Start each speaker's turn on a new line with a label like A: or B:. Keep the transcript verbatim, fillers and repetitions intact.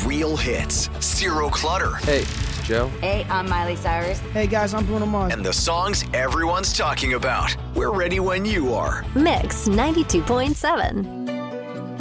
A: real hits, zero clutter.
B: Hey, it's Joe.
C: Hey, I'm Miley Cyrus.
D: Hey guys, I'm Bruno Mars.
A: And the songs everyone's talking about. We're ready when you are.
E: Mix ninety-two point seven.